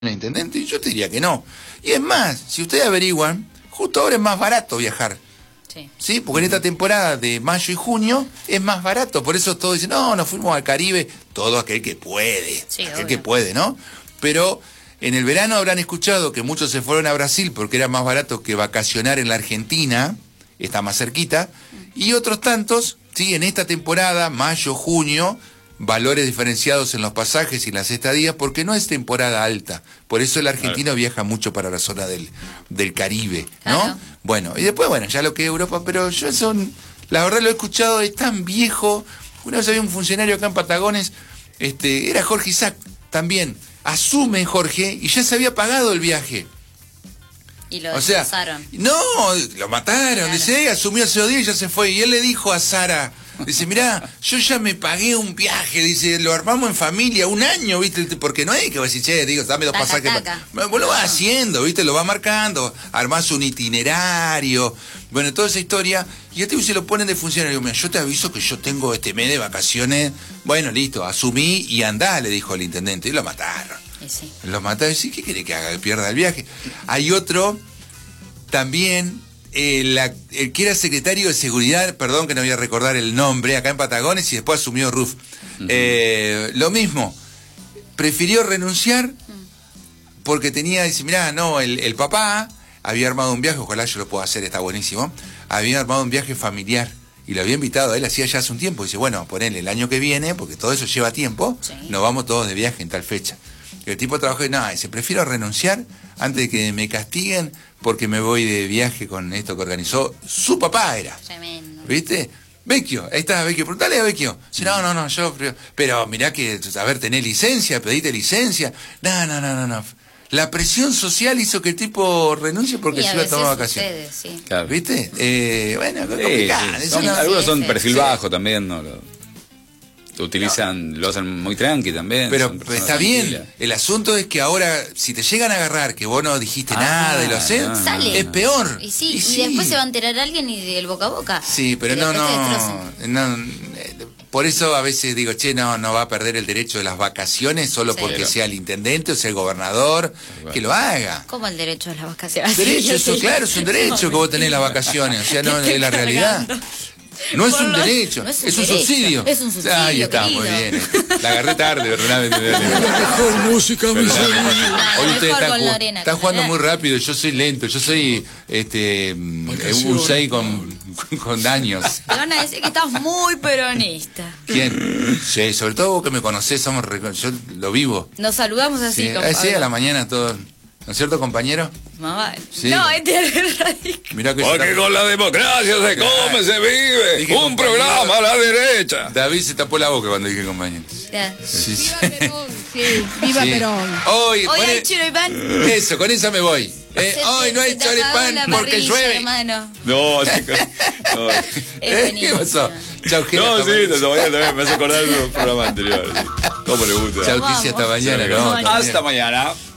intendente? Y yo te diría que no. Y es más, si ustedes averiguan, justo ahora es más barato viajar. Sí, porque en esta temporada de mayo y junio es más barato. Por eso todos dicen, no, nos fuimos al Caribe. Todo aquel que puede. Sí, aquel que puede, ¿no? Pero en el verano habrán escuchado que muchos se fueron a Brasil porque era más barato que vacacionar en la Argentina. Está más cerquita. Y otros tantos, sí, en esta temporada, mayo, junio, valores diferenciados en los pasajes y las estadías, porque no es temporada alta. Por eso el argentino viaja mucho para la zona del Caribe, ¿no? Claro. Bueno, y después, bueno, ya lo que es Europa, pero yo la verdad lo he escuchado, es tan viejo. Una vez había un funcionario acá en Patagones, era Jorge Isaac, también. Asume Jorge, y ya se había pagado el viaje. Y lo desplazaron. No, lo mataron, claro. Dice, asumió hace 2 días y ya se fue. Y él le dijo a Sara, dice, mirá, yo ya me pagué un viaje, dice, lo armamos en familia, 1 año, ¿viste? Porque no hay que decir, che, digo, dame 2 pasajes. Vos lo vas haciendo, ¿viste? Lo vas marcando, armás un itinerario, bueno, toda esa historia. Y este se lo ponen de funcionario. Mira, yo te aviso que yo tengo este mes de vacaciones. Bueno, listo, asumí y andá, le dijo el intendente. Y lo mataron. Sí. Lo mataron. ¿Sí? ¿Qué quiere que haga? Que pierda el viaje. Hay otro, también, el que era secretario de seguridad, perdón que no voy a recordar el nombre, acá en Patagones, y después asumió RUF. Lo mismo, prefirió renunciar porque dice, mirá, no, el papá había armado un viaje, ojalá yo lo pueda hacer, está buenísimo, había armado un viaje familiar y lo había invitado a él, hacía ya hace un tiempo, dice, bueno, ponele el año que viene, porque todo eso lleva tiempo, sí, nos vamos todos de viaje en tal fecha. El tipo trabajó y nada, dice, prefiero renunciar antes de que me castiguen porque me voy de viaje con esto que organizó su papá era. Tremendo. ¿Viste? Vecchio, ahí está Vecchio, preguntale a Vecchio. Dice, no, yo, pero mirá que, a ver, tenés licencia, pedite licencia. No. La presión social hizo que el tipo renuncie porque se iba a tomar vacaciones. Sí. Claro. ¿Viste? Bueno, complicado. Algunos son perfil bajo también, ¿no? Lo utilizan, lo hacen muy tranqui también. Pero está bien. El asunto es que ahora, si te llegan a agarrar que vos no dijiste nada y lo haces, es peor. Y después se va a enterar alguien y del boca a boca. Sí, pero no. Por eso a veces digo, che, no va a perder el derecho de las vacaciones solo porque sea el intendente o sea el gobernador, que lo haga. ¿Cómo el derecho de las vacaciones? Derecho, eso claro, es un derecho que vos tenés las vacaciones, o sea, no es la realidad. No es un derecho, es un subsidio. Es un subsidio. Ahí está, muy bien. La agarré tarde, ¿verdad? La mejor música, mi señor. Hoy ustedes están jugando muy rápido, yo soy lento, yo soy un 6 con daños. Te van a decir que estás muy peronista. ¿Quién? Sí, sobre todo vos que me conocés, yo lo vivo. Nos saludamos así. Sí, a la mañana todos. ¿No es cierto, compañero? Mamá. Sí. No, es radical. Mirá que porque con la democracia se come, se vive. Dije, un programa a la derecha. David se tapó la boca cuando dije compañero. Sí. Viva Perón, sí. Viva Perón. Hoy hay choripán. Eso, con esa me voy. Hoy no hay choripán porque llueve. No, ¿Qué pasó? Chau, no, sí, también me hace acordar de un programa anterior. ¿Cómo le gusta? Chau, Tizi, hasta mañana. Hasta mañana.